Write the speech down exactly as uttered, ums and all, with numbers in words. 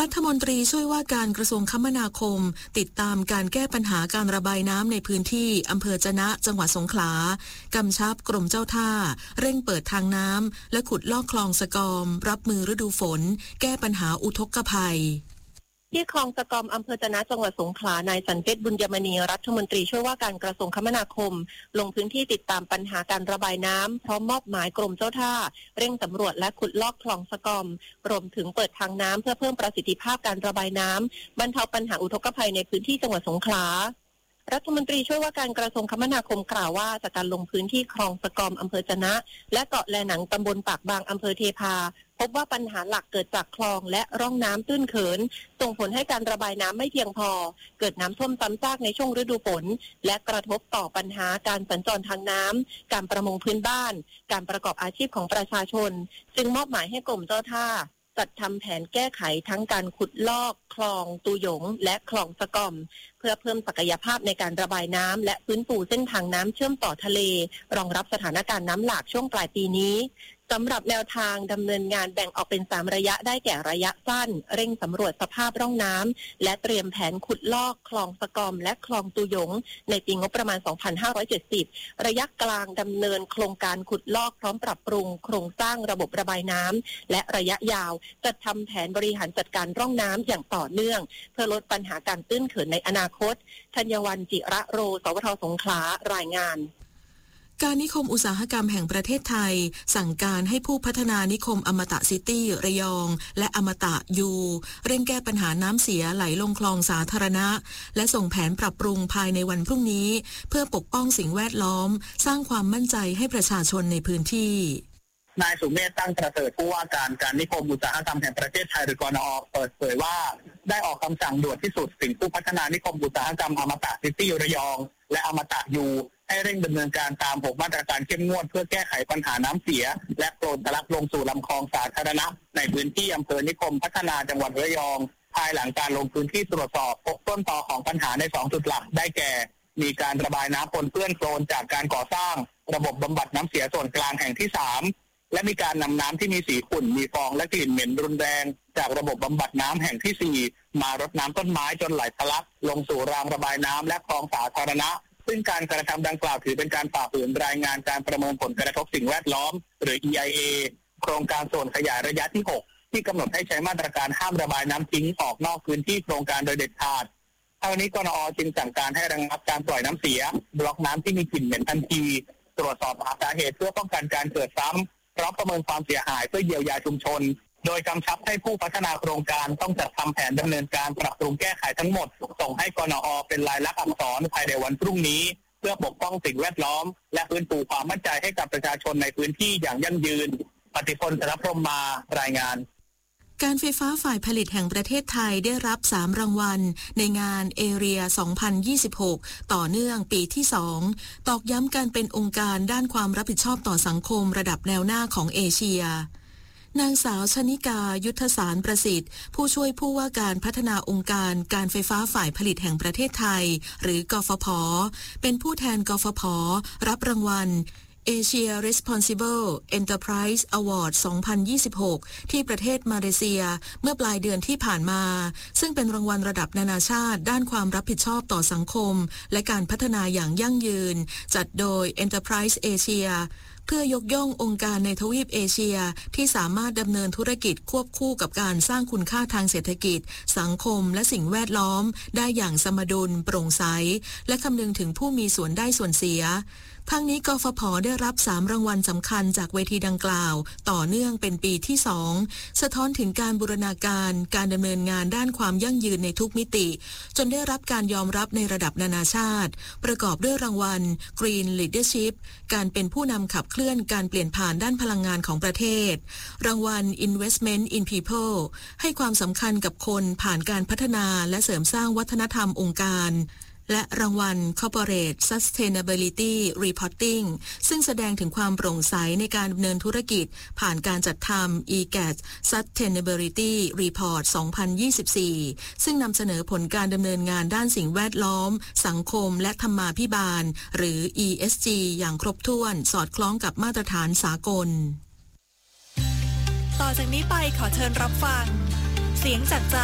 รัฐมนตรีช่วยว่าการกระทรวงคมนาคมติดตามการแก้ปัญหาการระบายน้ำในพื้นที่อำเภอจะนะจังหวัดสงขลากำชับกรมเจ้าท่าเร่งเปิดทางน้ำและขุดลอกคลองสกอมรับมือฤดูฝนแก้ปัญหาอุทกภัยที่คลองสกอมอำเภอจะนะจังหวัดสงขลานายสันเพชรบุญยมณีรัฐมนตรีช่วยว่าการกระทรวงคมนาคมลงพื้นที่ติดตามปัญหาการระบายน้ำพร้อมมอบหมายกรมเจ้าท่าเร่งสำรวจและขุดลอกคลองสกอมรวมถึงเปิดทางน้ำเพื่อเพิ่มประสิทธิภาพการระบายน้ำบรรเทาปัญหาอุทกภัยในพื้นที่จังหวัดสงขลารัฐมนตรีช่วยว่าการกระทรวงคมนาคมกล่าวว่าจากการลงพื้นที่คลองสกอมอำเภอจะนะและเกาะแลหนังตำบลปากบางอำเภอเทพาพบว่าปัญหาหลักเกิดจากคลองและร่องน้ำตื้นเขินส่งผลให้การระบายน้ำไม่เพียงพอเกิดน้ำท่วมซ้ำซากในช่วงฤดูฝนและกระทบต่อปัญหาการสัญจรทางน้ำการประมงพื้นบ้านการประกอบอาชีพของประชาชนจึงมอบหมายให้กรมเจ้าท่าจัดทำแผนแก้ไขทั้งการขุดลอกคลองตูหยงและคลองสกอมเพื่อเพิ่มศักยภาพในการระบายน้ำและฟื้นฟูเส้นทางน้ำเชื่อมต่อทะเลรองรับสถานการณ์น้ำหลากช่วงปลายปีนี้สำหรับแนวทางดำเนินงานแบ่งออกเป็นสามระยะได้แก่ระยะสั้นเร่งสำรวจสภาพร่องน้ำและเตรียมแผนขุดลอกคลองสกอมและคลองตูหยงในปีงบประมาณ สองพันห้าร้อยเจ็ดสิบ ระยะกลางดำเนินโครงการขุดลอกพร้อมปรับปรุงโครงสร้างระบบระบายน้ำและระยะยาวจัดทำแผนบริหารจัดการร่องน้ำอย่างต่อเนื่องเพื่อลดปัญหาการตื้นเขินในอนาคตธัญวรรณ จิระโร สวทสงขลารายงานการนิคมอุตสาหกรรมแห่งประเทศไทยสั่งการให้ผู้พัฒนานิคมอมตะซิตี้ระยองและอมตะยูเร่งแก้ปัญหาน้ำเสียไหลลงคลองสาธารณะและส่งแผนปรับปรุงภายในวันพรุ่งนี้เพื่อปกป้องสิ่งแวดล้อมสร้างความมั่นใจให้ประชาชนในพื้นที่นายสุเมธตั้งประเสริฐผู้ว่าการการนิคมอุตสาหกรรมแห่งประเทศไทยหรือกนอ.เปิดเผยว่าได้ออกคำสั่งด่วนที่สุดถึงผู้พัฒนานิคมอุตสาหกรรมอมตะซิตี้ระยองและอมตะยูให้เร่งดำเนินการตามหกมาตรการเข้มงวดเพื่อแก้ไขปัญหาน้ำเสียและโคลนทะลักลงสู่ลำคลองสาธารณะในพื้นที่อำเภอนิคมพัฒนาจังหวัดระยองภายหลังการลงพื้นที่ตรวจสอบพบต้นตอของปัญหาในสองจุดหลักได้แก่มีการระบายน้ำปนเปื้อนโคลนจากการก่อสร้างระบบบำบัดน้ำเสียส่วนกลางแห่งที่สามและมีการนำน้ำที่มีสีขุ่นมีฟองและกลิ่นเหม็นรุนแรงจากระบบบำบัดน้ำแห่งที่สี่มารดน้ำต้นไม้จนไหลทะลักลงสู่รางระบายน้ำและคลองสาธารณะซึ่งการกระทำดังกล่าวถือเป็นการฝ่าฝืนรายงานการประเมินผลกระทบสิ่งแวดล้อมหรือ อี ไอ เอ โครงการส่วนขยายระยะที่หกที่กำหนดให้ใช้มาตรการห้ามระบายน้ำทิ้งออกนอกพื้นที่โครงการโดยเด็ดขาดทางนี้กนอ.จึงสั่งการให้ระงับการปล่อยน้ำเสียบล็อกน้ำที่มีกลิ่นเหม็นทันทีตรวจสอบหาสาเหตุเพื่อป้องกันการเกิดซ้ำพร้อมประเมินความเสียหายเพื่อเยียวยาชุมชนโดยกำชับให้ผู้พัฒนาโครงการต้องจัดทำแผนดำเนินการปรับปรุงแก้ไขทั้งหมดส่งให้กนอ.เป็นลายลักษณ์อักษรภายในวันพรุ่งนี้เพื่อปกป้องสิ่งแวดล้อมและฟื้นฟูความมั่นใจให้กับประชาชนในพื้นที่อย่างยั่งยืนปฏิพล สรพรหมมารายงานการไฟฟ้าฝ่ายผลิตแห่งประเทศไทยได้รับสามรางวัลในงานเอเรียสองพันยี่สิบหกต่อเนื่องปีที่สองตอกย้ำการเป็นองค์การด้านความรับผิดชอบต่อสังคมระดับแนวหน้าของเอเชียนางสาวชนิกายุทธสารประสิทธิ์ผู้ช่วยผู้ว่าการพัฒนาองค์การการไฟฟ้าฝ่ายผลิตแห่งประเทศไทยหรือกฟผ.เป็นผู้แทนกฟผ.รับรางวัล Asia Responsible Enterprise Award สองพันยี่สิบหกที่ประเทศมาเลเซียเมื่อปลายเดือนที่ผ่านมาซึ่งเป็นรางวัลระดับนานาชาติด้านความรับผิดชอบต่อสังคมและการพัฒนาอย่างยั่งยืนจัดโดย Enterprise Asiaเพื่อยกย่ององค์การในทวีปเอเชียที่สามารถดำเนินธุรกิจควบคู่กับการสร้างคุณค่าทางเศรษฐกิจสังคมและสิ่งแวดล้อมได้อย่างสมดุลโปร่งใสและคำนึงถึงผู้มีส่วนได้ส่วนเสียทั้งนี้กฟผ.ได้รับสามรางวัลสำคัญจากเวทีดังกล่าวต่อเนื่องเป็นปีที่สองสะท้อนถึงการบูรณาการการดำเนินงานด้านความยั่งยืนในทุกมิติจนได้รับการยอมรับในระดับนานาชาติประกอบด้วยรางวัล Green Leadership การเป็นผู้นำขับเคลื่อนการเปลี่ยนผ่านด้านพลังงานของประเทศรางวัล Investment in People ให้ความสำคัญกับคนผ่านการพัฒนาและเสริมสร้างวัฒนธรรมองค์การและรางวัล Corporate Sustainability Reporting ซึ่งแสดงถึงความโปร่งใสในการดำเนินธุรกิจผ่านการจัดทำ อี แกท Sustainability Report สองพันยี่สิบสี่ซึ่งนำเสนอผลการดำเนินงานด้านสิ่งแวดล้อมสังคมและธรรมาภิบาลหรือ อี เอส จี อย่างครบถ้วนสอดคล้องกับมาตรฐานสากลต่อจากนี้ไปขอเชิญรับฟังเสียงจากใจ